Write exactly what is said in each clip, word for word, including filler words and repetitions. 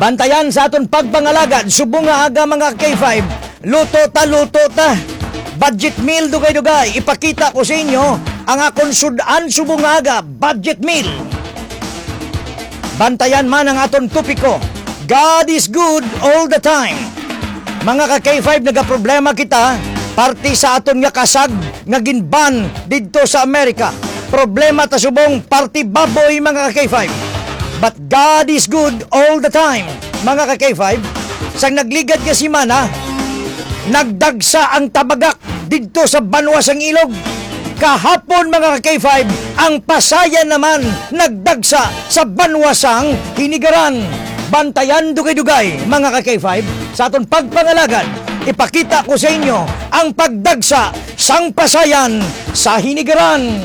Bantayan sa aton pagpangalagad, subong nga aga mga K five. Luto ta, luto ta. Budget meal dugay-dugay. Ipakita ko sa inyo ang akong sudan subong nga aga, budget meal. Bantayan man ang aton tupiko. God is good all the time. Mga ka-K five, nagaproblema kita, parte sa aton nga kasag nga ginban didto sa Amerika. Problema ta subong party baboy mga ka-K five. But God is good all the time. Mga ka-K five, sang nagligad nga si Mana, nagdagsa ang tabagak didto sa banwas ang ilog. Kahapon mga ka-K five, ang Pasaya naman nagdagsa sa banwasang hinigaran. Bantayan dugay-dugay mga ka-K five, sa aton pagpangalagad, ipakita ko sa inyo ang pagdagsa sang Pasayan sa hinigaran.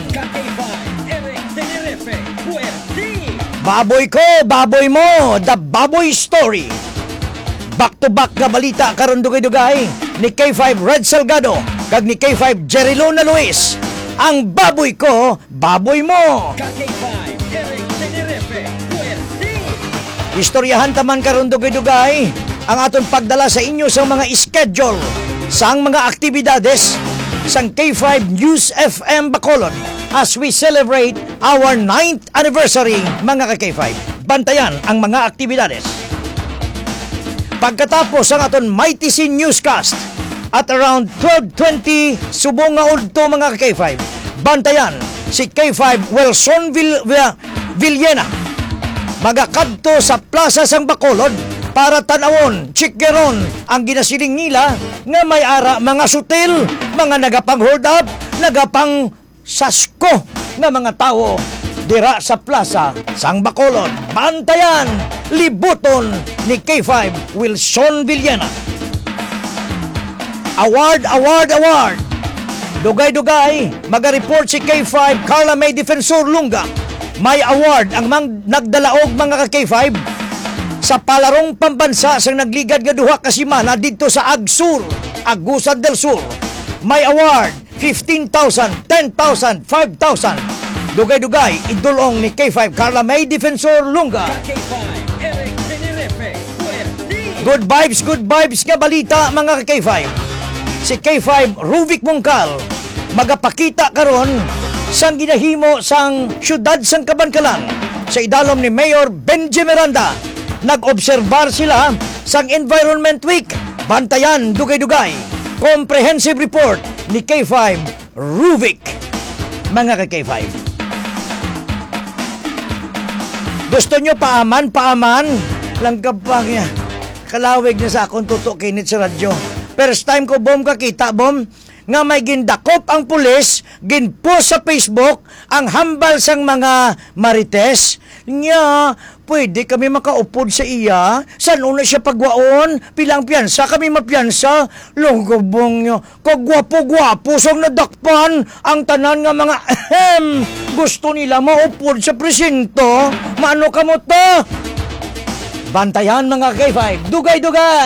Baboy ko, baboy mo, the baboy story. Back to back na balita karon dugay-dugay ni K five Red Salgado kag ni K five Jerry Luna Luis. Ang baboy ko, baboy mo. Istoryahan taman karon dugay-dugay ang aton pagdala sa inyo sa mga schedule sang mga aktibidades sang K five News F M Bacolod as we celebrate our ninth anniversary mga ka-K five. Bantayan ang mga aktibidades. Pagkatapos ang aton Mighty Scene Newscast at around twelve twenty subong nga udto mga ka-K five, bantayan si K five Wilson Vill- Vill- Villena. Magakadto sa Plaza sang Bacolod para tanawon, chikeron ang ginasiling nila nga may ara mga sutil, mga nagapang hold up, nagapang sasko nga mga tao dira sa Plaza sang Bacolod. Bantayan, libuton ni K five Wilson Villena. Award, award, award. Dugay-dugay, maga-report si K five Carla May Defensor Lunga. May award ang mang nagdalaog mga ka-K five sa palarong pambansa sang nagligad nga duha ka semana didto sa Agsur, Agusan del Sur. May award fifteen thousand, ten thousand, five thousand. Dugay-dugay idulong ni K five Carla May Defensor Lunga. Good vibes, good vibes nga balita mga ka-K five. Si K five Ruvik Mungkal magapakita karon sang ginahimo sang syudad sang Kabankalan sa idalom ni Mayor Benji Miranda. Nag-obserbar sila sang Environment Week. Bantayan dugay-dugay. Comprehensive report ni K five Ruvik. Mga ka-K five. Gusto nyo paaman, paaman? Langgab pa niya. Kalawig na sa akong tutok kinit sa radyo. First time ko, Bom, kakita, Bom, nga may gindakop ang pulis, ginpost sa Facebook ang hambal sang mga marites. Nya, pwede kami makaupod sa iya? San una siya pagwaon? Pilang piyansa kami mapiyansa? Longgobong nyo, kagwapo-gwapo sang nadakpan ang tanan nga mga ahem. Gusto nila maupod sa presinto? Maano ka mo to? Bantayan mga K five, dugay-dugay!